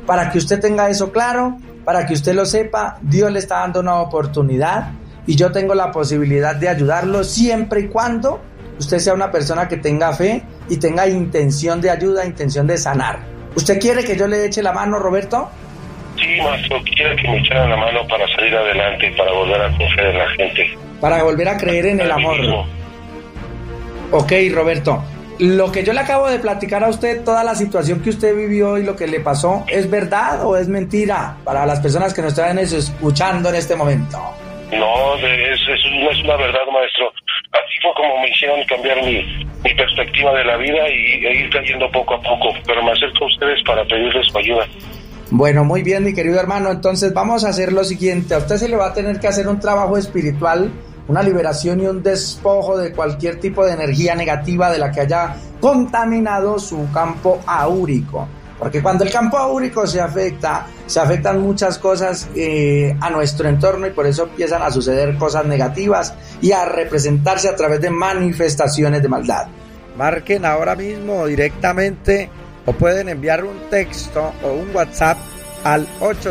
para que usted tenga eso claro, para que usted lo sepa. Dios le está dando una oportunidad y yo tengo la posibilidad de ayudarlo siempre y cuando usted sea una persona que tenga fe y tenga intención de ayuda, intención de sanar. ¿Usted quiere que yo le eche la mano, Roberto? Sí, maestro, quiero que me echaran la mano para salir adelante y para volver a confiar en la gente. Para volver a creer en el amor. Ok, Roberto. Lo que yo le acabo de platicar a usted, toda la situación que usted vivió y lo que le pasó, ¿es verdad o es mentira para las personas que nos están escuchando en este momento? No, eso no es una verdad, maestro. Así fue como me hicieron cambiar mi perspectiva de la vida e ir cayendo poco a poco. Pero me acerco a ustedes para pedirles su ayuda. Bueno, muy bien, mi querido hermano. Entonces vamos a hacer lo siguiente. A usted se le va a tener que hacer un trabajo espiritual, una liberación y un despojo de cualquier tipo de energía negativa de la que haya contaminado su campo áurico. Porque cuando el campo áurico se afectan muchas cosas a nuestro entorno y por eso empiezan a suceder cosas negativas y a representarse a través de manifestaciones de maldad. Marquen ahora mismo directamente o pueden enviar un texto o un WhatsApp al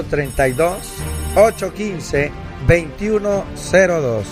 832-815-2102.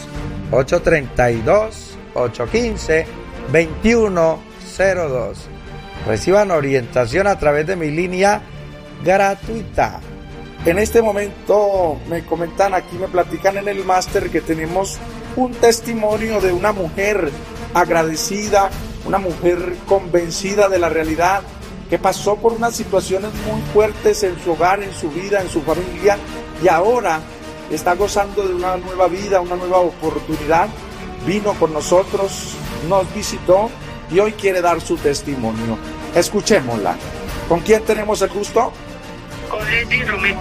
832-815-2102. Reciban orientación a través de mi línea gratuita. En este momento me comentan aquí, me platican en el máster que tenemos un testimonio de una mujer agradecida, una mujer convencida de la realidad, que pasó por unas situaciones muy fuertes en su hogar, en su vida, en su familia, y ahora está gozando de una nueva vida, una nueva oportunidad. Vino con nosotros, nos visitó y hoy quiere dar su testimonio. Escuchémosla. ¿Con quién tenemos el gusto? Con Leslie Romero.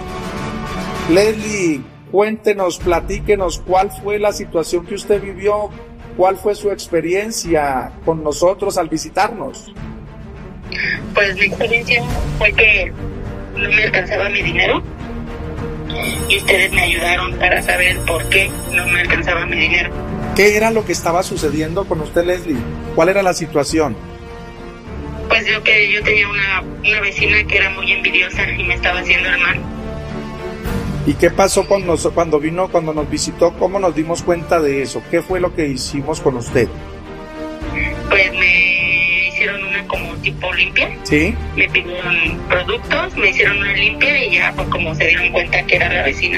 Leslie, cuéntenos, platíquenos, ¿cuál fue la situación que usted vivió? ¿Cuál fue su experiencia con nosotros al visitarnos? Pues mi experiencia fue que no me alcanzaba mi dinero y ustedes me ayudaron para saber por qué no me alcanzaba mi dinero. ¿Qué era lo que estaba sucediendo con usted, Leslie? ¿Cuál era la situación? Pues yo tenía una vecina que era muy envidiosa y me estaba haciendo el mal. ¿Y qué pasó cuando nos visitó? ¿Cómo nos dimos cuenta de eso? ¿Qué fue lo que hicimos con usted? Pues me hicieron una como tipo limpia. ¿Sí? Me pidieron productos, me hicieron una limpia y ya fue como se dieron cuenta que era la vecina.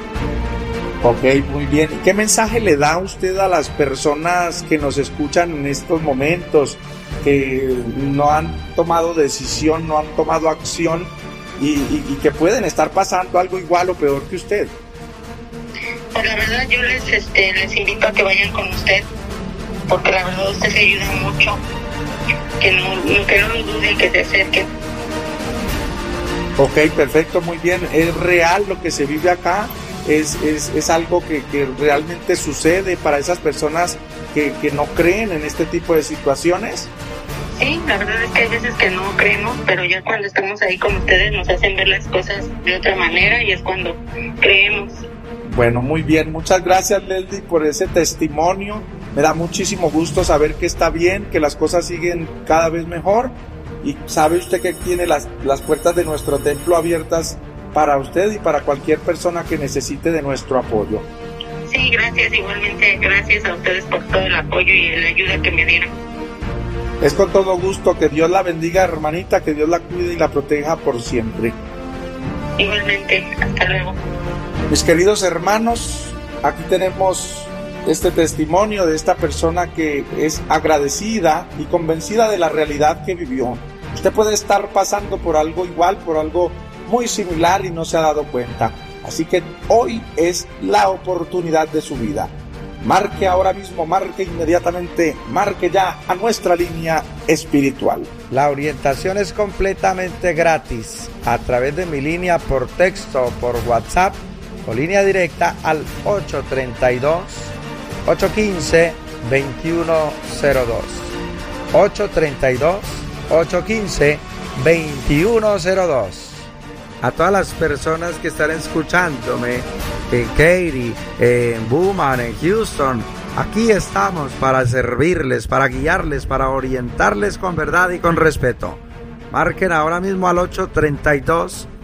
Ok, muy bien. ¿Qué mensaje le da usted a las personas que nos escuchan en estos momentos, que no han tomado decisión, no han tomado acción y que pueden estar pasando algo igual o peor que usted? Pues la verdad yo les invito a que vayan con usted, porque la verdad usted se ayuda mucho, que no lo duden, que se acerquen. Ok, perfecto, muy bien. ¿Es real lo que se vive acá? ¿Es algo que realmente sucede para esas personas que no creen en este tipo de situaciones? Sí, la verdad es que hay veces que no creemos, pero ya cuando estamos ahí con ustedes nos hacen ver las cosas de otra manera y es cuando creemos. Bueno, muy bien. Muchas gracias, Leslie, por ese testimonio. Me da muchísimo gusto saber que está bien, que las cosas siguen cada vez mejor. Y sabe usted que tiene las puertas de nuestro templo abiertas para usted y para cualquier persona que necesite de nuestro apoyo. Sí, gracias. Igualmente, gracias a ustedes por todo el apoyo y la ayuda que me dieron. Es con todo gusto. Que Dios la bendiga, hermanita, que Dios la cuide y la proteja por siempre. Igualmente, hasta luego. Mis queridos hermanos, aquí tenemos este testimonio de esta persona que es agradecida y convencida de la realidad que vivió. Usted puede estar pasando por algo igual, por algo muy similar y no se ha dado cuenta. Así que hoy es la oportunidad de su vida. Marque ahora mismo, marque inmediatamente, marque ya a nuestra línea espiritual. La orientación es completamente gratis a través de mi línea por texto, por WhatsApp o línea directa al 832-815-2102. 832-815-2102. A todas las personas que están escuchándome en Katy, en Beaumont, en Houston, aquí estamos para servirles, para guiarles, para orientarles con verdad y con respeto. Marquen ahora mismo al 832